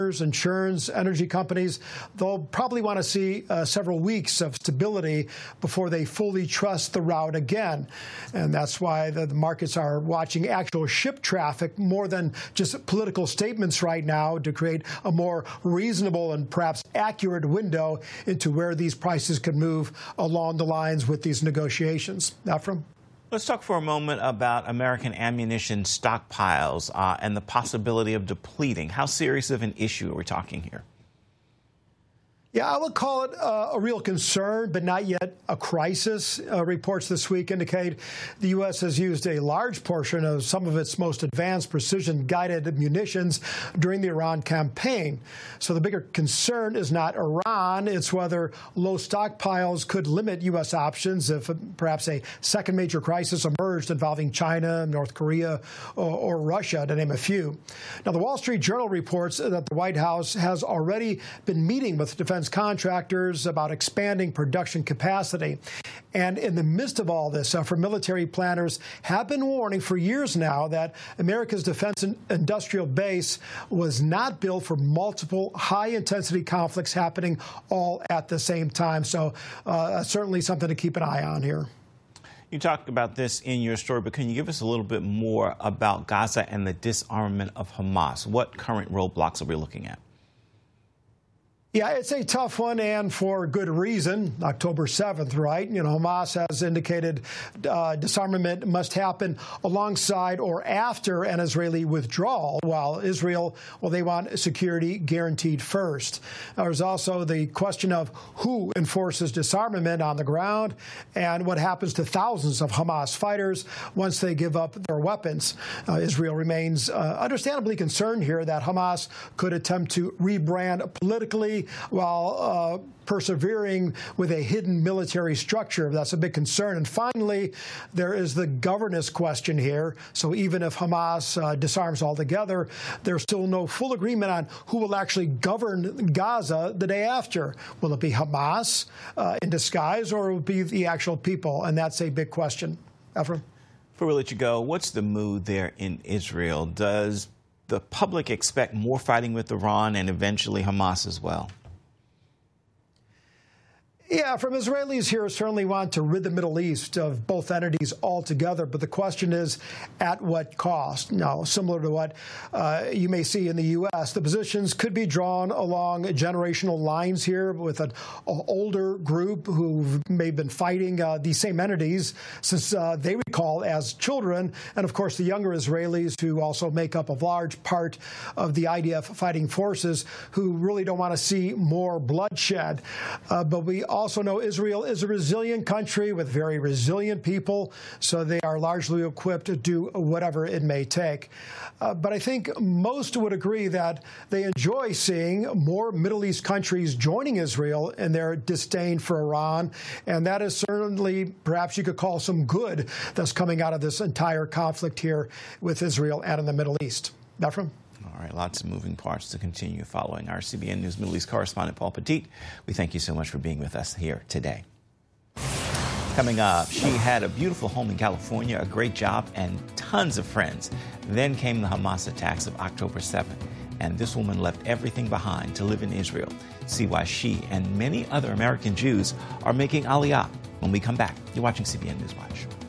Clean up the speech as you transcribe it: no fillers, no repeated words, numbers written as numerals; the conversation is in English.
insurance, energy companies, they'll probably want to see several weeks of stability before they fully trust the route again. And that's why the markets are watching actual ship traffic more than just political statements right now to create a more reasonable and perhaps accurate window into where these prices could move along the lines with these negotiations. Ephraim? Let's talk for a moment about American ammunition stockpiles and the possibility of depleting. How serious of an issue are we talking here? Yeah, I would call it a real concern, but not yet a crisis. Reports this week indicate the U.S. has used a large portion of some of its most advanced precision-guided munitions during the Iran campaign. So the bigger concern is not Iran. It's whether low stockpiles could limit U.S. options if perhaps a second major crisis emerged involving China, North Korea, or Russia, to name a few. Now, the Wall Street Journal reports that the White House has already been meeting with defense contractors about expanding production capacity. And in the midst of all this, for military planners have been warning for years now that America's defense industrial base was not built for multiple high-intensity conflicts happening all at the same time. So certainly something to keep an eye on here. You talked about this in your story, but can you give us a little bit more about Gaza and the disarmament of Hamas? What current roadblocks are we looking at? Yeah, it's a tough one, and for good reason. October 7th, right? You know, Hamas has indicated disarmament must happen alongside or after an Israeli withdrawal, while Israel, well, they want security guaranteed first. There's also the question of who enforces disarmament on the ground and what happens to thousands of Hamas fighters once they give up their weapons. Israel remains understandably concerned here that Hamas could attempt to rebrand politically while persevering with a hidden military structure. That's a big concern. And finally, there is the governance question here. So even if Hamas disarms altogether, there's still no full agreement on who will actually govern Gaza the day after. Will it be Hamas in disguise, or will it be the actual people? And that's a big question. Ephraim? Before we let you go, what's the mood there in Israel? Does the public expect more fighting with Iran and eventually Hamas as well? Yeah, from Israelis here certainly want to rid the Middle East of both entities altogether. But the question is, at what cost? Now, similar to what you may see in the U.S., the positions could be drawn along generational lines here with an older group who may have been fighting these same entities since they recall as children. And, of course, the younger Israelis who also make up a large part of the IDF fighting forces who really don't want to see more bloodshed. But we also know Israel is a resilient country with very resilient people, so they are largely equipped to do whatever it may take. But I think most would agree that they enjoy seeing more Middle East countries joining Israel in their disdain for Iran, and that is certainly, perhaps you could call, some good that's coming out of this entire conflict here with Israel and in the Middle East. Ephraim? All right, lots of moving parts to continue following. Our CBN News Middle East correspondent, Paul Petit, we thank you so much for being with us here today. Coming up, she had a beautiful home in California, a great job, and tons of friends. Then came the Hamas attacks of October 7th, and this woman left everything behind to live in Israel. See why she and many other American Jews are making Aliyah when we come back. You're watching CBN News Watch.